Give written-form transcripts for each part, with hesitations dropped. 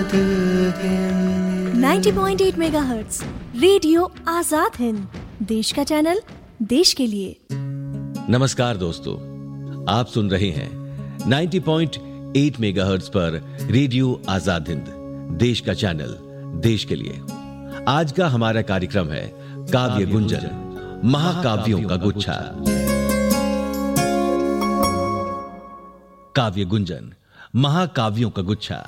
90.8 megahertz radio Azad Hind, देश का channel, देश के लिए। नमस्कार दोस्तों, आप सुन रहे हैं 90.8 मेगाहर्ट्ज पर रेडियो आजाद हिंद, देश का चैनल, देश के लिए। आज का हमारा कार्यक्रम है काव्य गुंजन, महाकाव्यों का गुच्छा। काव्य गुंजन, महाकाव्यों का गुच्छा।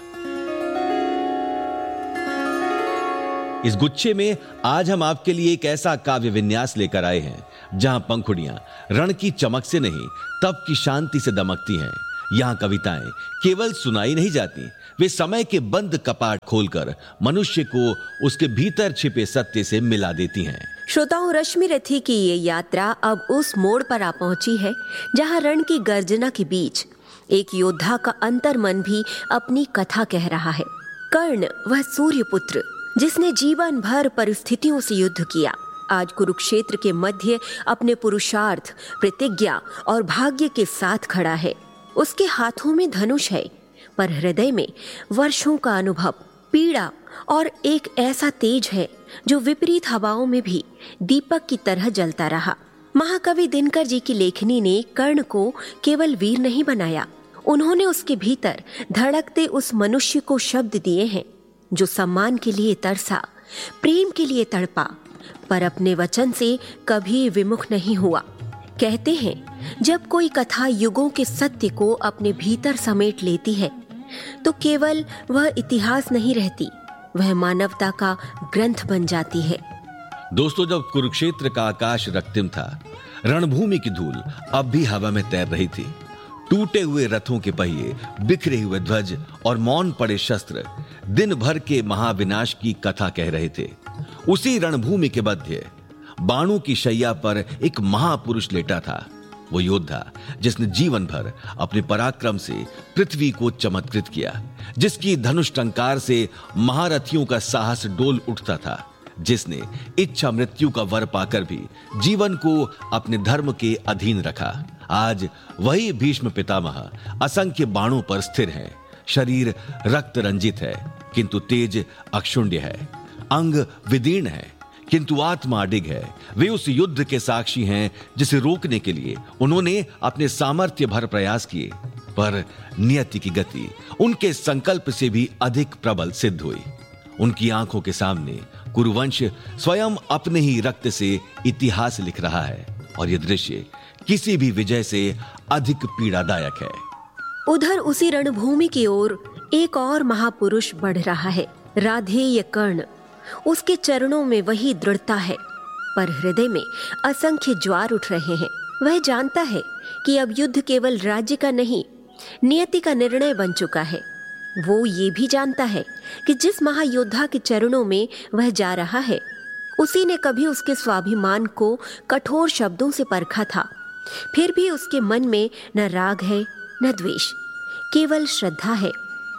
इस गुच्छे में आज हम आपके लिए एक ऐसा काव्य विन्यास लेकर आए हैं जहां पंखुड़ियां रण की चमक से नहीं, तप की शांति से दमकती हैं। यहां कविताएं केवल सुनाई नहीं जाती, वे समय के बंद कपाट खोलकर मनुष्य को उसके भीतर छिपे सत्य से मिला देती हैं। श्रोताओं, रश्मि रथी की ये यात्रा अब उस मोड़ पर आ पहुंची है जहां रण की गर्जना के बीच एक योद्धा का अंतर्मन भी अपनी कथा कह रहा है। कर्ण, वह सूर्यपुत्र जिसने जीवन भर परिस्थितियों से युद्ध किया, आज कुरुक्षेत्र के मध्य अपने पुरुषार्थ, प्रतिज्ञा और भाग्य के साथ खड़ा है। उसके हाथों में धनुष है, पर हृदय में वर्षों का अनुभव, पीड़ा और एक ऐसा तेज है जो विपरीत हवाओं में भी दीपक की तरह जलता रहा। महाकवि दिनकर जी की लेखनी ने कर्ण को केवल वीर नहीं बनाया, उन्होंने उसके भीतर धड़कते उस मनुष्य को शब्द दिए हैं जो सम्मान के लिए तरसा, प्रेम के लिए तड़पा, पर अपने वचन से कभी विमुख नहीं हुआ। कहते हैं, जब कोई कथा युगों के सत्य को अपने भीतर समेट लेती है तो केवल वह इतिहास नहीं रहती, वह मानवता का ग्रंथ बन जाती है। दोस्तों, जब कुरुक्षेत्र का आकाश रक्तिम था, रणभूमि की धूल अब भी हवा में तैर रही थी। टूटे हुए रथों के पहिए, बिखरे हुए ध्वज और मौन पड़े शस्त्र दिन भर के महाविनाश की कथा कह रहे थे। उसी रणभूमि के मध्य बाणों की शैया पर एक महापुरुष लेटा था, वो योद्धा जिसने जीवन भर अपने पराक्रम से पृथ्वी को चमत्कृत किया, जिसकी धनुष टंकार से महारथियों का साहस डोल उठता था, जिसने इच्छा मृत्यु का वर पाकर भी जीवन को अपने धर्म के अधीन रखा। आज वही भीष्म पितामह असंख्य बाणों पर स्थिर है, शरीर रक्त रंजित है किंतु तेज अक्षुण्य है, अंग विदीर्ण है किंतु आत्मा अडिग है। वे उस युद्ध के साक्षी हैं जिसे रोकने के लिए उन्होंने अपने सामर्थ्य भर प्रयास किए, पर नियति की गति उनके संकल्प से भी अधिक प्रबल सिद्ध हुई। उनकी आंखों के सामने कुरुवंश स्वयं अपने ही रक्त से इतिहास लिख रहा है, और यह दृश्य किसी भी विजय से अधिक पीड़ादायक है। उधर उसी रणभूमि की ओर एक और महापुरुष बढ़ रहा है, राधेय कर्ण। उसके चरणों में वही दृढ़ता है, पर हृदय में असंख्य ज्वार उठ रहे हैं। वह जानता है कि अब युद्ध केवल राज्य का नहीं, नियति का निर्णय बन चुका है। वो ये भी जानता है कि जिस महायोद्धा के चरणों में वह जा रहा है, उसी ने कभी उसके स्वाभिमान को कठोर शब्दों से परखा था। फिर भी उसके मन में न राग है न द्वेष, केवल श्रद्धा है।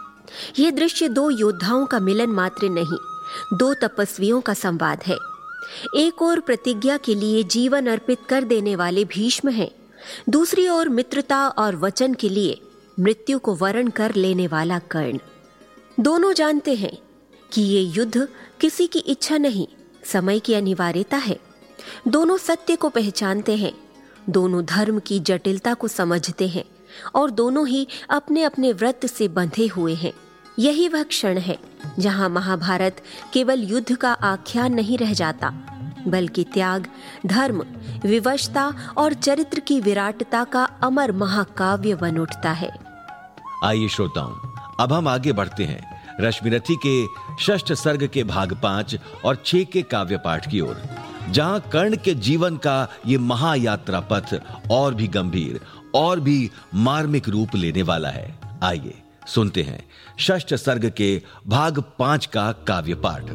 यह दृश्य दो योद्धाओं का मिलन मात्र नहीं, दो तपस्वियों का संवाद है। एक ओर प्रतिज्ञा के लिए जीवन अर्पित कर देने वाले भीष्म हैं, दूसरी ओर मित्रता और वचन के लिए मृत्यु को वरण कर लेने वाला कर्ण। दोनों जानते हैं कि ये युद्ध किसी की इच्छा नहीं, समय की अनिवार्यता है। दोनों सत्य को पहचानते हैं, दोनों धर्म की जटिलता को समझते हैं, और दोनों ही अपने अपने व्रत से बंधे हुए हैं। यही वह क्षण है जहां महाभारत केवल युद्ध का आख्यान नहीं रह जाता, बल्कि त्याग, धर्म, विवशता और चरित्र की विराटता का अमर महाकाव्य बन उठता है। आइए श्रोताओं, अब हम आगे बढ़ते हैं रश्मि रथी के षष्ठ सर्ग के भाग 5 और 6 के काव्य पाठ की ओर, जहां कर्ण के जीवन का ये महायात्रा पथ और भी गंभीर और भी मार्मिक रूप लेने वाला है। आइए सुनते हैं षष्ठ सर्ग के भाग 5 का काव्य पाठ।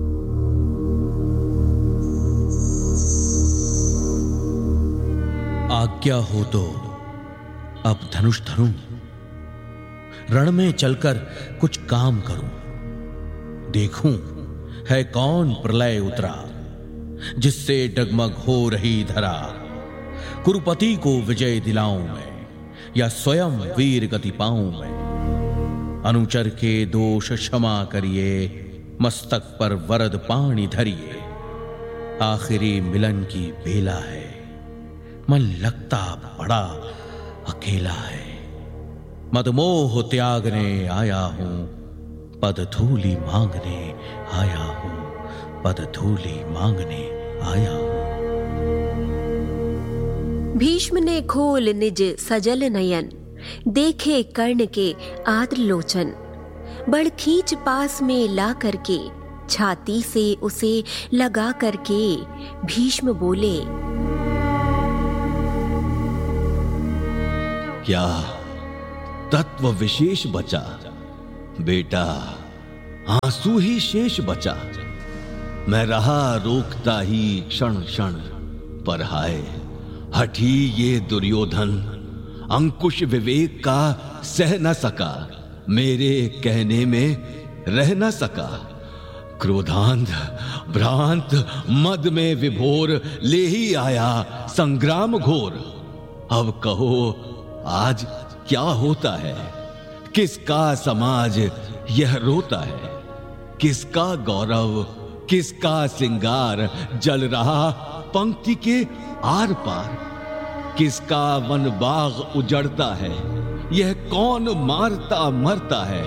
आज्ञा हो तो अब धनुष धरूं, रण में चलकर कुछ काम करूं, देखूं है कौन प्रलय उतरा जिससे डगमग हो रही धरा। कुरुपति को विजय दिलाऊं मैं या स्वयं वीर गति पाऊं मैं। अनुचर के दोष क्षमा करिए, मस्तक पर वरद पानी धरिए। आखिरी मिलन की बेला है, मन लगता बड़ा अकेला है। मदमोह त्यागने आया हूं, पद धूलि मांगने आया हूं, पद धूलि मांगने आया हूं। भीष्म ने खोल निज सजल नयन, देखे कर्ण के आद्र लोचन। बड़ खींच पास में ला करके, छाती से उसे लगा करके भीष्म बोले, क्या तत्व विशेष बचा बेटा, आंसू ही शेष बचा। मैं रहा रोकता ही क्षण क्षण, पर हाय हठी ये दुर्योधन, अंकुश विवेक का सह न सका, मेरे कहने में रह न सका। क्रोधांध भ्रांत मद में विभोर, ले ही आया संग्राम घोर। अब कहो आज क्या होता है, किसका समाज यह रोता है। किसका गौरव किसका सिंगार, जल रहा पंक्ति के आर पार। किसका वन बाग उजड़ता है, यह कौन मारता मरता है।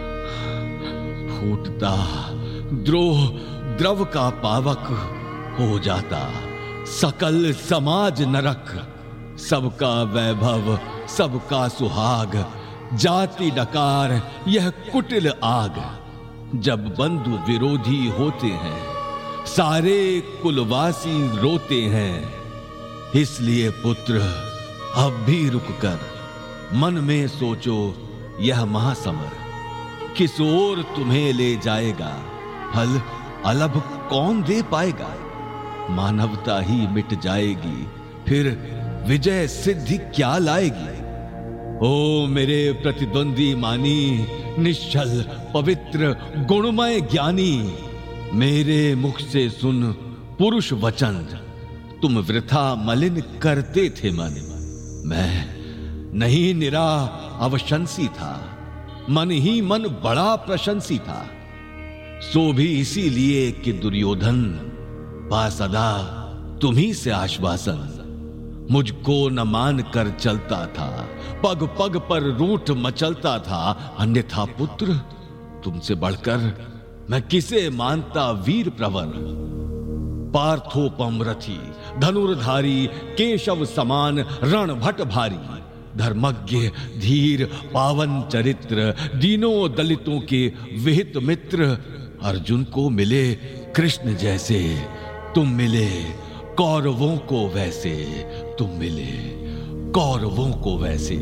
फूटता द्रोह द्रव का पावक, हो जाता सकल समाज नरक। सबका वैभव सबका सुहाग, जाति डकार यह कुटिल आग। जब बंधु विरोधी होते हैं, सारे कुलवासी रोते हैं। इसलिए पुत्र अब भी रुककर मन में सोचो, यह महासमर किस ओर तुम्हें ले जाएगा। फल अलभ कौन दे पाएगा। मानवता ही मिट जाएगी, फिर विजय सिद्धि क्या लाएगी। ओ मेरे प्रतिद्वंदी मानी, निश्चल पवित्र गुणमय ज्ञानी, मेरे मुख से सुन पुरुष वचन। तुम वृथा मलिन करते थे मन, मैं नहीं निरा अवशंसी था। मन ही मन बड़ा प्रशंसी था। सो भी इसीलिए कि दुर्योधन पा सदा तुम्ही से आश्वासन। मुझको न मान कर चलता था, पग पग पर रूठ मचलता था। अन्यथा पुत्र तुमसे बढ़कर मैं किसे मानता वीर प्रवर। पार्थोपम रथी धनुर्धारी, केशव समान रण भट भारी। धर्मज्ञ धीर पावन चरित्र, दीनों दलितों के विहित मित्र। अर्जुन को मिले कृष्ण जैसे, तुम मिले कौरवों को वैसे। तुम मिले कौरवों को वैसे।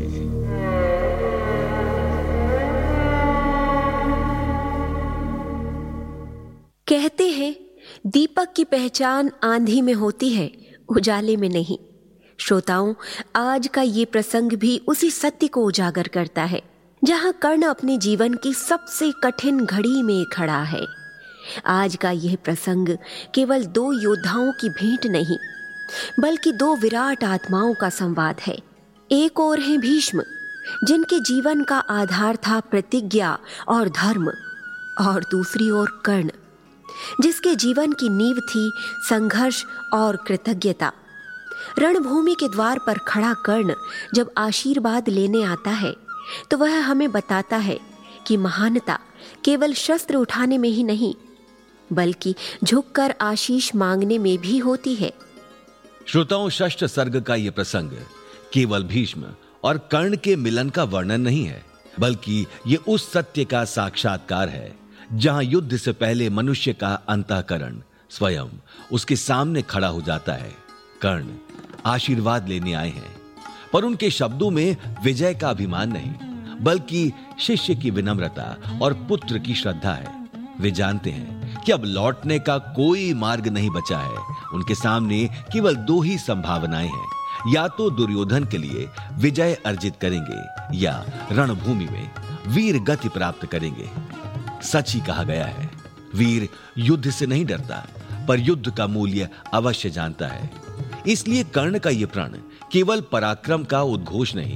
कहते हैं दीपक की पहचान आंधी में होती है, उजाले में नहीं। श्रोताओं, आज का ये प्रसंग भी उसी सत्य को उजागर करता है, जहां कर्ण अपने जीवन की सबसे कठिन घड़ी में खड़ा है। आज का यह प्रसंग केवल दो योद्धाओं की भेंट नहीं, बल्कि दो विराट आत्माओं का संवाद है। एक ओर है भीष्म, जिनके जीवन का आधार था प्रतिज्ञा और धर्म, और दूसरी ओर कर्ण, जिसके जीवन की नींव थी संघर्ष और कृतज्ञता। रणभूमि के द्वार पर खड़ा कर्ण जब आशीर्वाद लेने आता है, तो वह हमें बताता है कि महानता केवल शस्त्र उठाने में ही नहीं, बल्कि झुककर आशीष मांगने में भी होती है। श्रोताओं, षष्ठ सर्ग का यह प्रसंग केवल भीष्म और कर्ण के मिलन का वर्णन नहीं है, बल्कि ये उस सत्य का साक्षात्कार है जहां युद्ध से पहले मनुष्य का अंतःकरण स्वयं उसके सामने खड़ा हो जाता है। कर्ण आशीर्वाद लेने आए हैं, पर उनके शब्दों में विजय का अभिमान नहीं, बल्कि शिष्य की विनम्रता और पुत्र की श्रद्धा है। वे जानते हैं कि अब लौटने का कोई मार्ग नहीं बचा है। उनके सामने केवल दो ही संभावनाएं हैं, या तो दुर्योधन के लिए विजय अर्जित करेंगे, या रणभूमि में वीर गति प्राप्त करेंगे। सच ही कहा गया है, वीर युद्ध से नहीं डरता, पर युद्ध का मूल्य अवश्य जानता है। इसलिए कर्ण का यह प्रण केवल पराक्रम का उद्घोष नहीं,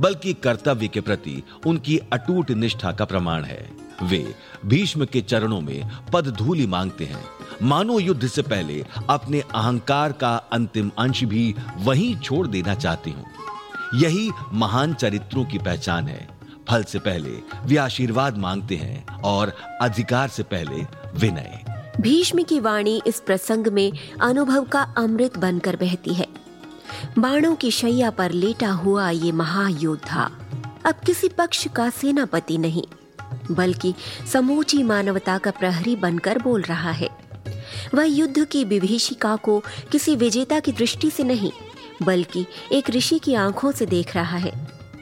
बल्कि कर्तव्य के प्रति उनकी अटूट निष्ठा का प्रमाण है। वे भीष्म के चरणों में पदधूलि मांगते हैं, मानो युद्ध से पहले अपने अहंकार का अंतिम अंश भी वहीं छोड़ देना चाहती हूं। यही महान चरित्रों की पहचान है। फल से पहले वे आशीर्वाद मांगते हैं और अधिकार से पहले विनय। भीष्म की वाणी इस प्रसंग में अनुभव का अमृत बनकर बहती है। बाणों की शैया पर लेटा हुआ ये महायोद्धा अब किसी पक्ष का सेनापति नहीं, बल्कि समूची मानवता का प्रहरी बनकर बोल रहा है। वह युद्ध की विभीषिका को किसी विजेता की दृष्टि से नहीं, बल्कि एक ऋषि की आंखों से देख रहा है।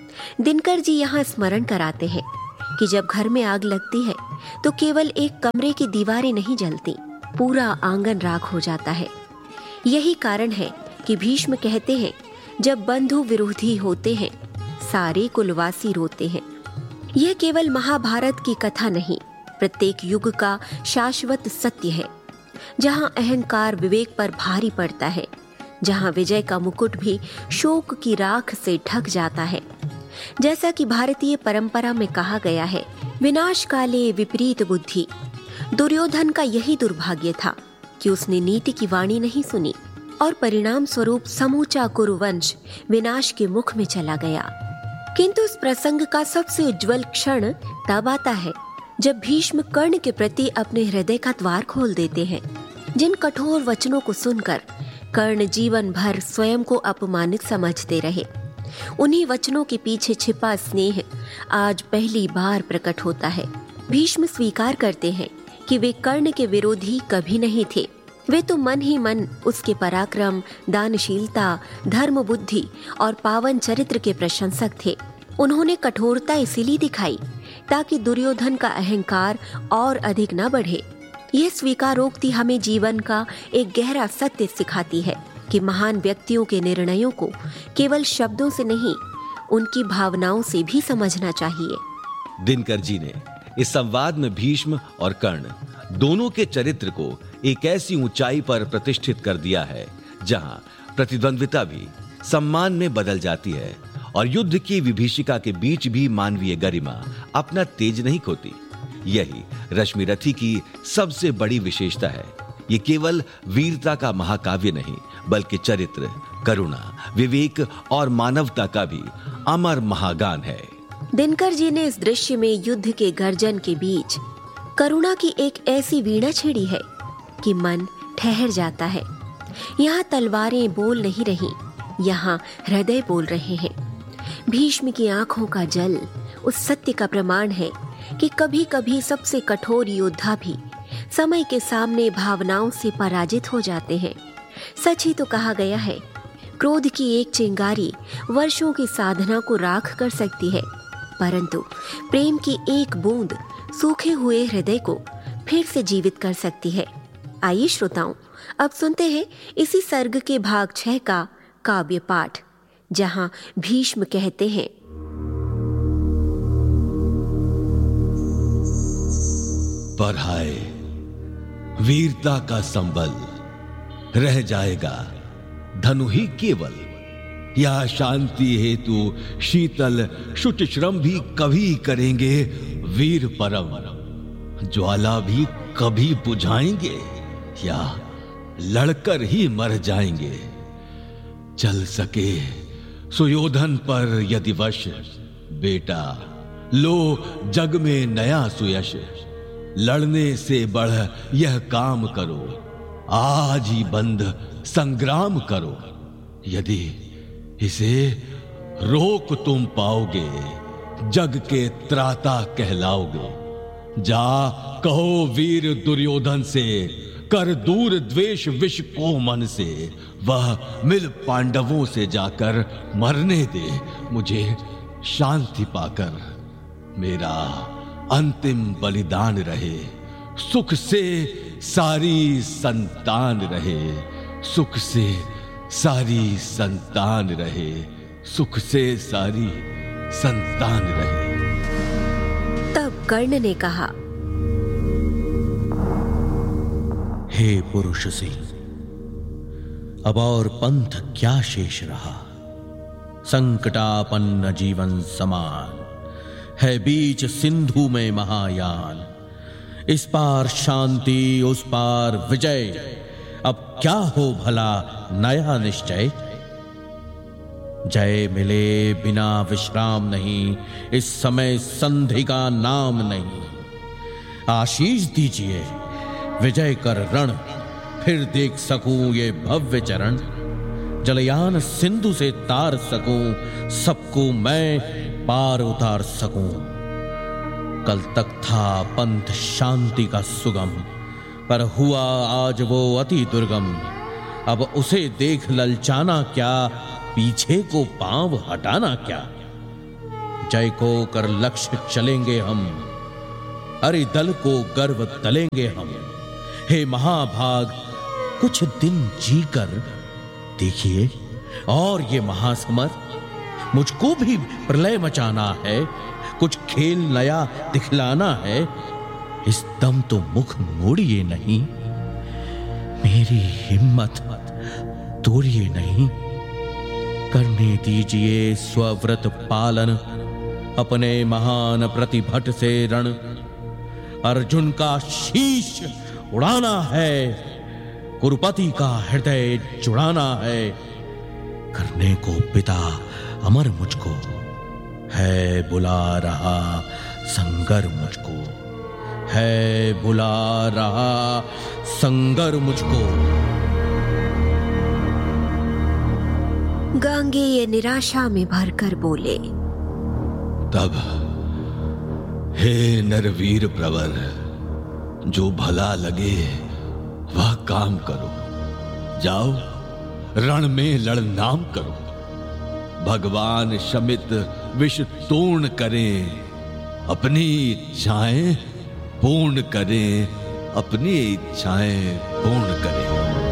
दिनकर जी यहाँ स्मरण कराते हैं कि जब घर में आग लगती है तो केवल एक कमरे की दीवारें नहीं जलती, पूरा आंगन राख हो जाता है। यही कारण है कि भीष्म कहते हैं, जब बंधु विरोधी होते हैं सारे कुलवासी रोते हैं। यह केवल महाभारत की कथा नहीं, प्रत्येक युग का शाश्वत सत्य है। जहां अहंकार विवेक पर भारी पड़ता है, जहां विजय का मुकुट भी शोक की राख से ढक जाता है। जैसा कि भारतीय परंपरा में कहा गया है, विनाश काले विपरीत बुद्धि। दुर्योधन का यही दुर्भाग्य था कि उसने नीति की वाणी नहीं सुनी और परिणाम स्वरूप समूचा कुरुवंश विनाश के मुख में चला गया। किंतु इस प्रसंग का सबसे उज्जवल क्षण तब आता है जब भीष्म कर्ण के प्रति अपने हृदय का द्वार खोल देते हैं। जिन कठोर वचनों को सुनकर कर्ण जीवन भर स्वयं को अपमानित समझते रहे, उन्हीं वचनों के पीछे छिपा स्नेह आज पहली बार प्रकट होता है। भीष्म स्वीकार करते हैं कि वे कर्ण के विरोधी कभी नहीं थे। वे तो मन ही मन उसके पराक्रम, दानशीलता, धर्म बुद्धि और पावन चरित्र के प्रशंसक थे। उन्होंने कठोरता इसीलिए दिखाई ताकि दुर्योधन का अहंकार और अधिक न बढ़े। यह स्वीकारोक्ति हमें जीवन का एक गहरा सत्य सिखाती है कि महान व्यक्तियों के निर्णयों को केवल शब्दों से नहीं, उनकी भावनाओं से भी समझना चाहिए। दिनकर जी ने इस संवाद में भीष्म और कर्ण दोनों के चरित्र को एक ऐसी ऊंचाई पर प्रतिष्ठित कर दिया है जहां प्रतिद्वंद्विता भी सम्मान में बदल जाती है और युद्ध की विभीषिका के बीच भी मानवीय गरिमा अपना तेज नहीं खोती। यही रश्मिरथी की सबसे बड़ी विशेषता है। ये केवल वीरता का महाकाव्य नहीं, बल्कि चरित्र, करुणा, विवेक और मानवता का भी अमर महागान है। दिनकर जी ने इस दृश्य में युद्ध के गर्जन के बीच करुणा की एक ऐसी वीणा छेड़ी है कि मन ठहर जाता है। यहाँ तलवारें बोल नहीं रही, यहाँ हृदय बोल रहे हैं। भीष्म की आंखों का जल उस सत्य का प्रमाण है कि कभी कभी सबसे कठोर योद्धा भी समय के सामने भावनाओं से पराजित हो जाते हैं। सच ही तो कहा गया है, क्रोध की एक चिंगारी वर्षों की साधना को राख कर सकती है, परंतु प्रेम की एक बूंद सूखे हुए हृदय को फिर से जीवित कर सकती है। आइए श्रोताओं, अब सुनते हैं इसी सर्ग के भाग 6 का काव्य पाठ, जहां भीष्म कहते हैं, पर हाय, वीरता का संबल रह जाएगा धनु ही केवल। या शांति हेतु शीतल शुच श्रम भी कभी करेंगे वीर परम। ज्वाला भी कभी बुझाएंगे या लड़कर ही मर जाएंगे। चल सके सुयोधन पर यदि वश, बेटा लो जग में नया सुयश। लड़ने से बढ़ यह काम करो, आज ही बंद संग्राम करो। यदि इसे रोक तुम पाओगे, जग के त्राता कहलाओगे। जा कहो वीर दुर्योधन से, कर दूर द्वेष विष को मन से। वह मिल पांडवों से जाकर मरने दे मुझे शांति पाकर। मेरा अंतिम बलिदान रहे, सुख से सारी संतान रहे। सुख से सारी संतान रहे, सुख से सारी संतान रहे। तब कर्ण ने कहा, हे पुरुष सिंह, अब और पंथ क्या शेष रहा। संकटापन्न जीवन समान, है बीच सिंधु में महायान। इस पार शांति, उस पार विजय, अब क्या हो भला नया निश्चय। जय मिले बिना विश्राम नहीं, इस समय संधि का नाम नहीं। आशीष दीजिए विजय कर रण, फिर देख सकूं ये भव्य चरण। जलयान सिंधु से तार सकूं, सबको मैं पार उतार सकूं। कल तक था पंथ शांति का सुगम, पर हुआ आज वो अति दुर्गम। अब उसे देख ललचाना क्या, पीछे को पांव हटाना क्या। जय को कर लक्ष्य चलेंगे हम, अरे दल को गर्व तलेंगे हम। हे महाभाग कुछ दिन जीकर देखिए, और ये महासमर, मुझको भी प्रलय मचाना है, कुछ खेल नया दिखलाना है। इस दम तो मुख मोड़िए नहीं, मेरी हिम्मत तोड़िए नहीं। करने दीजिए स्वव्रत पालन, अपने महान प्रतिभट से रण। अर्जुन का शीश उड़ाना है, कुरुपति का हृदय जुड़ाना है। करने को पिता अमर मुझको, है बुला रहा संगर मुझको, है बुला रहा संगर मुझको। गांगेय निराशा में भरकर बोले, तब हे नरवीर प्रवर, जो भला लगे वह काम करो। जाओ रण में लड़नाम करो। भगवान शमित विष तोड़ करें, अपनी इच्छाएं पूर्ण करें, अपनी इच्छाएं पूर्ण करें।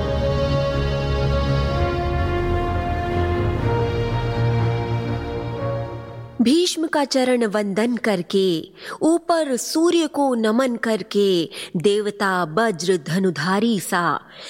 भीष्म का चरण वंदन करके, ऊपर सूर्य को नमन करके, देवता वज्र धनुधारी सा,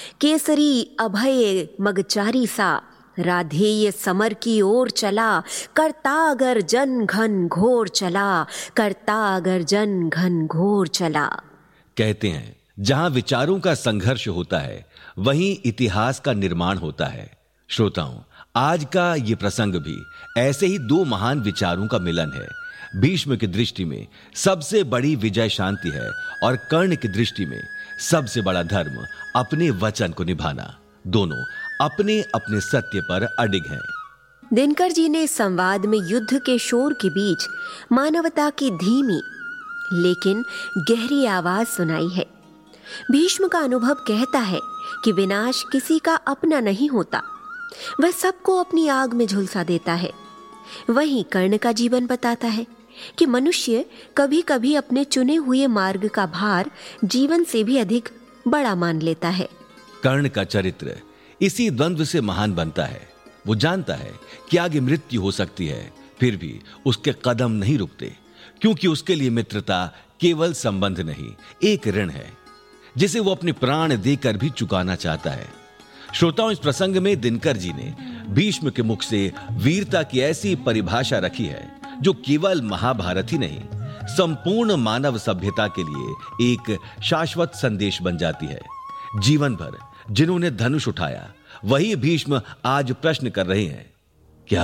केसरी अभय मगचारी सा, राधेय समर की ओर चला। करता गर्जन घन घोर चला, करता गर्जन घन घोर चला। कहते हैं जहां विचारों का संघर्ष होता है, वहीं इतिहास का निर्माण होता है। श्रोताओं, आज का ये प्रसंग भी ऐसे ही दो महान विचारों का मिलन है। भीष्म की दृष्टि में सबसे बड़ी विजय शांति है, और कर्ण की दृष्टि में सबसे बड़ा धर्म अपने वचन को निभाना। दोनों अपने अपने सत्य पर अडिग हैं। दिनकर जी ने संवाद में युद्ध के शोर के बीच मानवता की धीमी लेकिन गहरी आवाज सुनाई है। भीष्म का अनुभव कहता है कि विनाश किसी का अपना नहीं होता, वह सबको अपनी आग में झुलसा देता है। वहीं कर्ण का जीवन बताता है कि मनुष्य कभी कभी अपने चुने हुए मार्ग का भार जीवन से भी अधिक बड़ा मान लेता है। कर्ण का चरित्र इसी द्वंद्व से महान बनता है। वो जानता है कि आगे मृत्यु हो सकती है, फिर भी उसके कदम नहीं रुकते, क्योंकि उसके लिए मित्रता केवल संबंध नहीं, एक ऋण है जिसे वो अपने प्राण देकर भी चुकाना चाहता है। श्रोताओं, इस प्रसंग में दिनकर जी ने भीष्म के मुख से वीरता की ऐसी परिभाषा रखी है जो केवल महाभारत ही नहीं, संपूर्ण मानव सभ्यता के लिए एक शाश्वत संदेश बन जाती है। जीवन भर जिन्होंने धनुष उठाया, वही भीष्म आज प्रश्न कर रहे हैं, क्या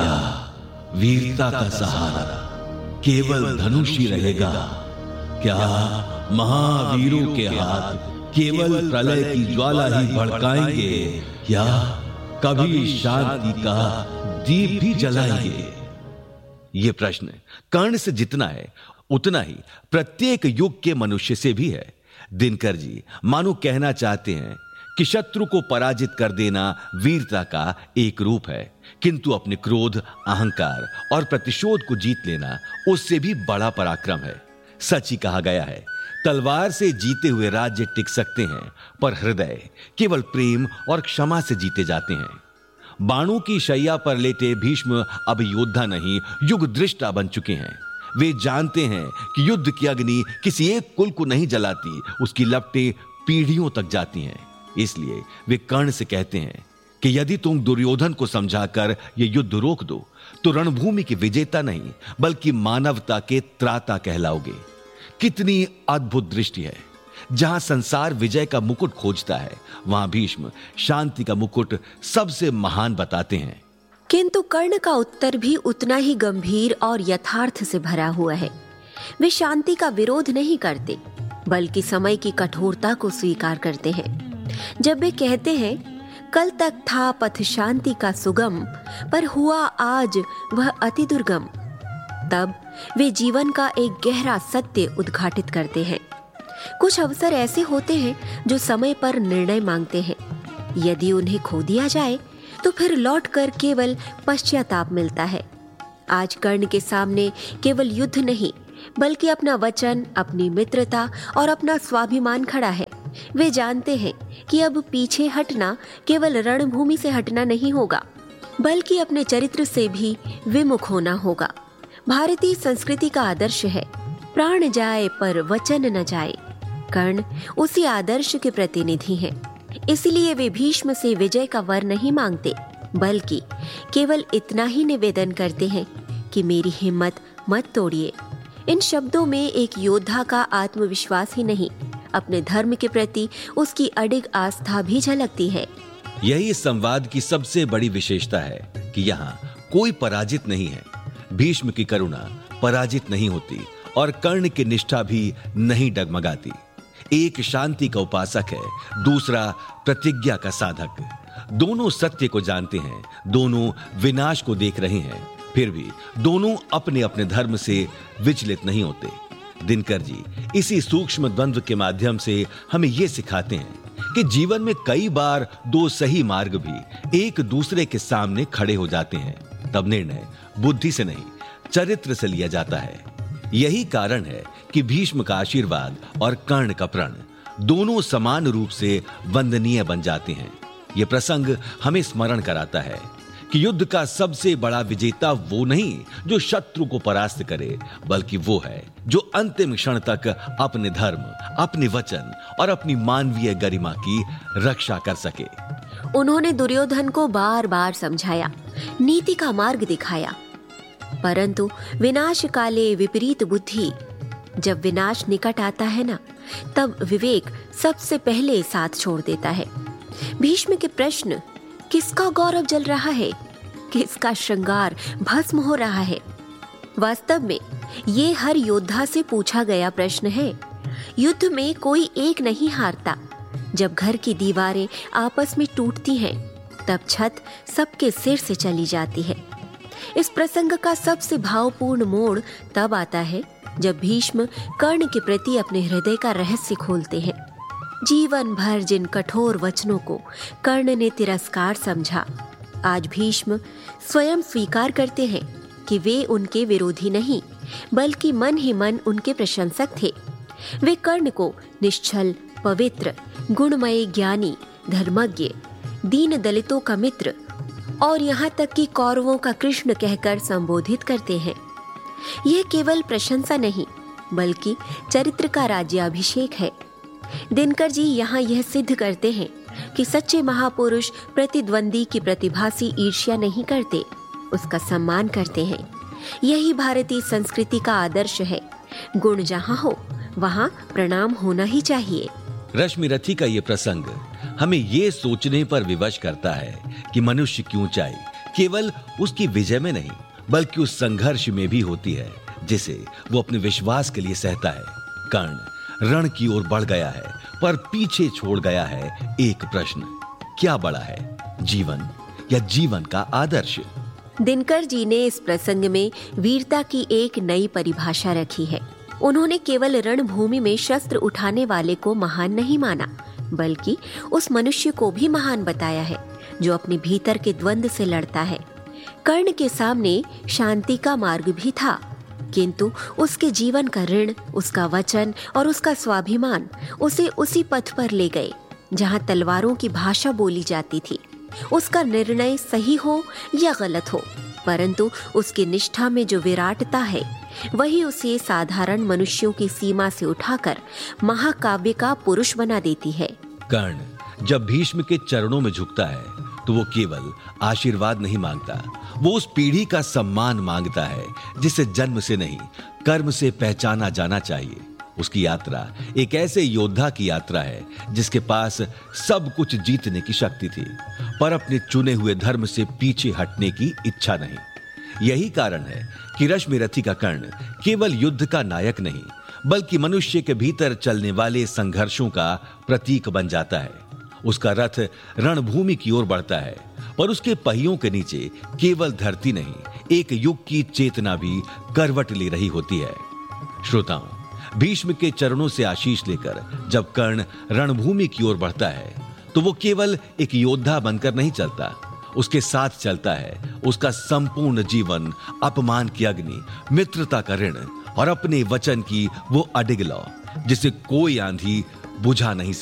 वीरता का सहारा केवल धनुष ही रहेगा? क्या महावीरों के हाथ केवल प्रलय की ज्वाला ही भड़काएंगे, या कभी शांति का दीप भी जलाएंगे? यह प्रश्न कर्ण से जितना है, उतना ही प्रत्येक युग के मनुष्य से भी है। दिनकर जी मानो कहना चाहते हैं कि शत्रु को पराजित कर देना वीरता का एक रूप है, किंतु अपने क्रोध, अहंकार और प्रतिशोध को जीत लेना उससे भी बड़ा पराक्रम है। सच ही कहा गया है, तलवार से जीते हुए राज्य टिक सकते हैं, पर हृदय केवल प्रेम और क्षमा से जीते जाते हैं। बाणों की शैया पर लेटे भीष्म अब योद्धा नहीं, युग दृष्टा बन चुके हैं। वे जानते हैं कि युद्ध की अग्नि किसी एक कुल को नहीं जलाती, उसकी लपटें पीढ़ियों तक जाती हैं। इसलिए वे कर्ण से कहते हैं, कि यदि तुम दुर्योधन को समझाकर ये युद्ध रोक दो तो रणभूमि के विजेता नहीं बल्कि मानवता के त्राता कहलाओगे। कितनी अद्भुत दृष्टि है। जहां संसार विजय का मुकुट खोजता है, वहां भीष्म शांति का मुकुट सबसे महान बताते हैं। किंतु कर्ण का उत्तर भी उतना ही गंभीर और यथार्थ से भरा हुआ है। वे शांति का विरोध नहीं करते बल्कि समय की कठोरता को स्वीकार करते हैं। जब वे कहते हैं कल तक था पथ शांति का सुगम, पर हुआ आज वह अति दुर्गम, तब वे जीवन का एक गहरा सत्य उद्घाटित करते हैं। कुछ अवसर ऐसे होते हैं जो समय पर निर्णय मांगते हैं। यदि उन्हें खो दिया जाए तो फिर लौटकर केवल पश्चाताप मिलता है। आज कर्ण के सामने केवल युद्ध नहीं बल्कि अपना वचन, अपनी मित्रता और अपना स्वाभिमान खड़ा है। वे जानते हैं कि अब पीछे हटना केवल रणभूमि से हटना नहीं होगा बल्कि अपने चरित्र से भी विमुख होना होगा। भारतीय संस्कृति का आदर्श है प्राण जाए पर वचन न जाए। कर्ण उसी आदर्श के प्रतिनिधि हैं। इसलिए वे भीष्म से विजय का वर नहीं मांगते बल्कि केवल इतना ही निवेदन करते हैं कि मेरी हिम्मत मत तोड़िए। इन शब्दों में एक योद्धा का आत्मविश्वास ही नहीं, अपने धर्म के प्रति उसकी अडिग आस्था भी झलकती है। यही इस संवाद की सबसे बड़ी विशेषता है कि यहाँ कोई पराजित नहीं है। भीष्म की करुणा पराजित नहीं होती और कर्ण की निष्ठा भी नहीं डगमगाती। एक शांति का उपासक है, दूसरा प्रतिज्ञा का साधक। दोनों सत्य को जानते हैं, दोनों विनाश को देख रहे हैं, फिर भी दोनों अपने अपने धर्म से विचलित नहीं होते। दिनकर जी इसी सूक्ष्म द्वंद्व के माध्यम से हमें यह सिखाते हैं कि जीवन में कई बार दो सही मार्ग भी एक दूसरे के सामने खड़े हो जाते हैं। तब निर्णय बुद्धि से नहीं, चरित्र से लिया जाता है। यही कारण है कि भीष्म का आशीर्वाद और कर्ण का प्रण दोनों समान रूप से वंदनीय बन जाते हैं। यह प्रसंग हमें स्मरण कराता है कि युद्ध का सबसे बड़ा विजेता वो नहीं जो शत्रु को परास्त करे, बल्कि वो है जो अंतिम क्षण तक अपने धर्म, अपने वचन और अपनी मानवीय गरिमा की रक्षा कर सके। उन्होंने दुर्योधन को बार बार समझाया, नीति का मार्ग दिखाया, परंतु विनाश काले विपरीत बुद्धि। जब विनाश निकट आता है ना, तब विवेक सबसे पहले साथ छोड़ देता है। भीष्म के प्रश्न, किसका गौरव जल रहा है, किसका श्रृंगार भस्म हो रहा है, वास्तव में ये हर योद्धा से पूछा गया प्रश्न है। युद्ध में कोई एक नहीं हारता। जब घर की दीवारें आपस में टूटती हैं, तब छत सबके सिर से चली जाती है। इस प्रसंग का सबसे भावपूर्ण मोड़ तब आता है जब भीष्म कर्ण के प्रति अपने हृदय का रहस्य खोलते हैं। जीवन भर जिन कठोर वचनों को कर्ण ने तिरस्कार समझा, आज भीष्म स्वयं स्वीकार करते हैं कि वे उनके विरोधी नहीं बल्कि मन ही मन उनके प्रशंसक थे। वे कर्ण को निश्चल, पवित्र, गुणमय, ज्ञानी, धर्मज्ञ, दीन दलितों का मित्र और यहाँ तक कि कौरवों का कृष्ण कहकर संबोधित करते हैं। यह केवल प्रशंसा नहीं बल्कि चरित्र का राज्याभिषेक है। दिनकर जी यहाँ यह सिद्ध करते हैं कि सच्चे महापुरुष प्रतिद्वंदी की प्रतिभा से ईर्ष्या नहीं करते, उसका सम्मान करते हैं। यही भारतीय संस्कृति का आदर्श है। गुण जहाँ हो वहाँ प्रणाम होना ही चाहिए। रश्मिरथी का ये प्रसंग हमें ये सोचने पर विवश करता है कि मनुष्य की ऊंचाई केवल उसकी विजय में नहीं बल्कि उस संघर्ष में भी होती है जिसे वो अपने विश्वास के लिए सहता है। कर्ण रण की ओर बढ़ गया है पर पीछे छोड़ गया है एक प्रश्न, क्या बड़ा है, जीवन या जीवन का आदर्श? दिनकर जी ने इस प्रसंग में वीरता की एक नई परिभाषा रखी है। उन्होंने केवल रणभूमि में शस्त्र उठाने वाले को महान नहीं माना बल्कि उस मनुष्य को भी महान बताया है जो अपने भीतर के द्वंद्व से लड़ता है। कर्ण के सामने शांति का मार्ग भी था, किंतु उसके जीवन का ऋण, उसका वचन और उसका स्वाभिमान उसे उसी पथ पर ले गए जहां तलवारों की भाषा बोली जाती थी। उसका निर्णय सही हो या गलत हो, परंतु उसकी निष्ठा में जो विराटता है वही उसे साधारण मनुष्यों की सीमा से उठाकर महाकाव्य का पुरुष बना देती है। कर्ण जब भीष्म के चरणों में झुकता है तो वो केवल आशीर्वाद नहीं मांगता, वो उस पीढ़ी का सम्मान मांगता है जिसे जन्म से नहीं कर्म से पहचाना जाना चाहिए। उसकी यात्रा एक ऐसे योद्धा की यात्रा है जिसके पास सब कुछ जीतने की शक्ति थी, पर अपने चुने हुए धर्म से पीछे हटने की इच्छा नहीं। यही कारण है कि रश्मिरथी का कर्ण केवल युद्ध का नायक नहीं, बल्कि मनुष्य के भीतर चलने वाले संघर्षों का प्रतीक बन जाता है। उसका रथ रणभूमि की ओर बढ़ता है, पर उसके पहियों के नीचे केवल धरती नहीं, एक युग की चेतना भी करवट ले रही होती है। श्रोताओं, भीष्म के चरणों से आशीष लेकर जब कर्ण रणभूमि की ओर बढ़ता है, तो वो केवल एक योद्धा बनकर नहीं चलता, उसके साथ चलता है उसका संपूर्ण जीवन अपमान की अग्नि, मित्रता का ऋण और अपने वचन की वो अडिग लौ, जिसे कोई आंधी बुझा नहीं